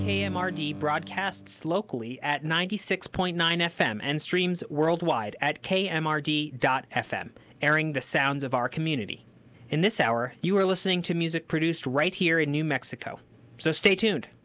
KMRD broadcasts locally at 96.9 FM and streams worldwide at kmrd.fm, airing the sounds of our community. In this hour, you are listening to music produced right here in New Mexico. So stay tuned.